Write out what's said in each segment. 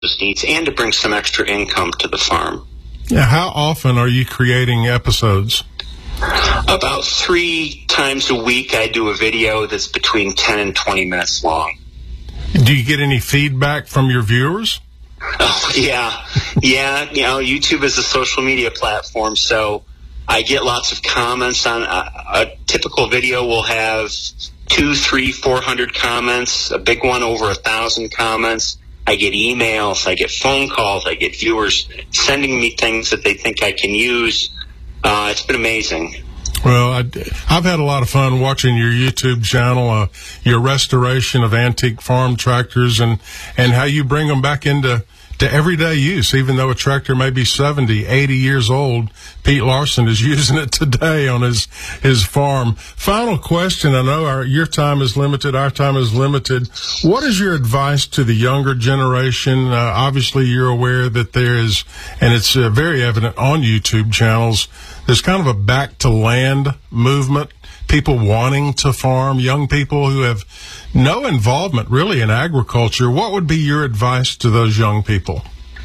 needs and to bring some extra income to the farm. Yeah, how often are you creating episodes? About 3 times a week, I do a video that's between 10 and 20 minutes long. Do you get any feedback from your viewers? Oh, yeah. YouTube is a social media platform, so I get lots of comments on a typical video. Will have 200, 300, 400 comments, a big one over 1,000 comments. I get emails, I get phone calls, I get viewers sending me things that they think I can use. It's been amazing. Well, I've had a lot of fun watching your YouTube channel, your restoration of antique farm tractors, and how you bring them back into everyday use. Even though a tractor may be 70, 80 years old, Pete Larson is using it today on his farm. Final question. I know your time is limited. Our time is limited. What is your advice to the younger generation? Obviously, you're aware that there is, and it's very evident on YouTube channels, there's kind of a back to land movement. People wanting to farm, young people who have no involvement really in agriculture. What would be your advice to those young people?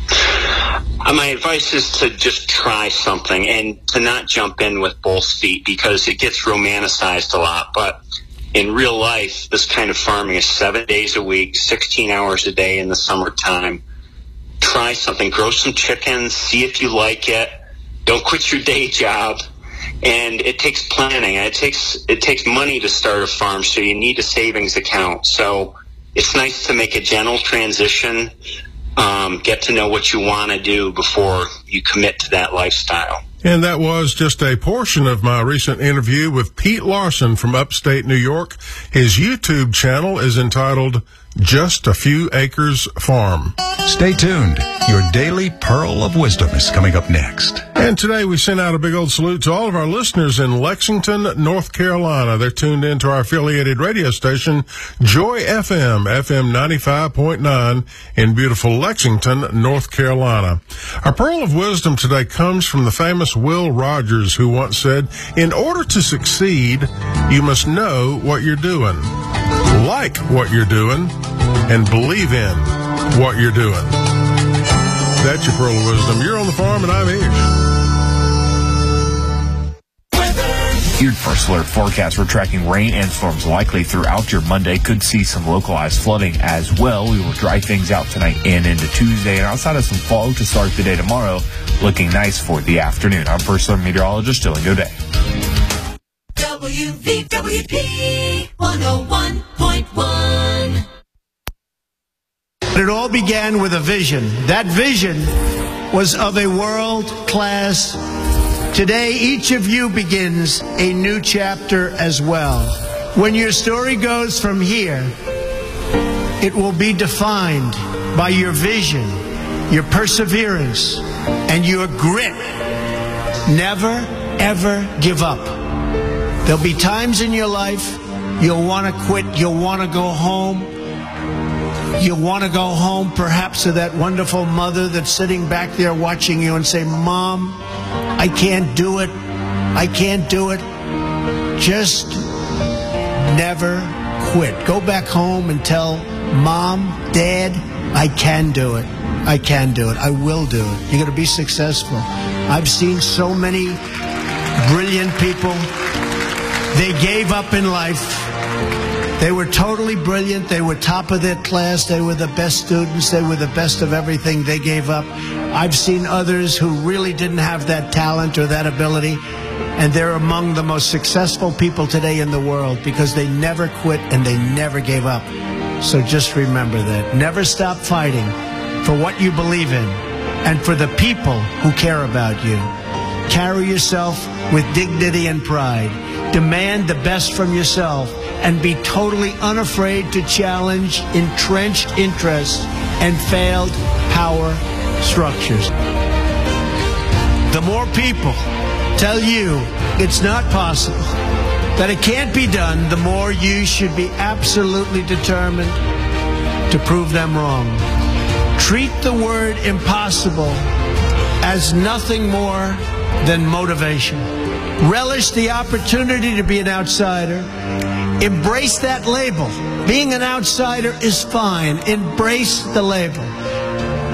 My advice is to just try something and to not jump in with both feet, because it gets romanticized a lot. But in real life, this kind of farming is 7 days a week, 16 hours a day in the summertime. Try something. Grow some chickens. See if you like it. Don't quit your day job. And it takes planning. It takes money to start a farm, so you need a savings account. So it's nice to make a gentle transition, get to know what you want to do before you commit to that lifestyle. And that was just a portion of my recent interview with Pete Larson from upstate New York. His YouTube channel is entitled Just a Few Acres Farm. Stay tuned. Your daily pearl of wisdom is coming up next. And today we send out a big old salute to all of our listeners in Lexington, North Carolina. They're tuned into our affiliated radio station, Joy FM, FM 95.9 in beautiful Lexington, North Carolina. Our pearl of wisdom today comes from the famous Will Rogers, who once said, "In order to succeed, you must know what you're doing, like what you're doing, and believe in what you're doing." That's your pearl of wisdom. You're on the farm, and I'm Ish. Your First Alert forecast. We're tracking rain and storms likely throughout your Monday. Could see some localized flooding as well. We will dry things out tonight and into Tuesday. And outside of some fog to start the day tomorrow, looking nice for the afternoon. I'm First Alert meteorologist Dylan Godet. WVWP 101.1. It all began with a vision. That vision was of a world-class. Today, each of you begins a new chapter as well. When your story goes from here, it will be defined by your vision, your perseverance, and your grit. Never, ever give up. There'll be times in your life you'll want to quit, you'll want to go home. You'll want to go home perhaps to that wonderful mother that's sitting back there watching you and say, "Mom, I can't do it. I can't do it." Just never quit. Go back home and tell Mom, Dad, I can do it. I can do it. I will do it. You're going to be successful. I've seen so many brilliant people. They gave up in life. They were totally brilliant. They were top of their class. They were the best students. They were the best of everything. They gave up. I've seen others who really didn't have that talent or that ability, and they're among the most successful people today in the world because they never quit and they never gave up. So just remember that. Never stop fighting for what you believe in and for the people who care about you. Carry yourself with dignity and pride. Demand the best from yourself and be totally unafraid to challenge entrenched interests and failed power structures. The more people tell you it's not possible, that it can't be done, the more you should be absolutely determined to prove them wrong. Treat the word impossible as nothing more than motivation. Relish the opportunity to be an outsider. Embrace that label. Being an outsider is fine. Embrace the label.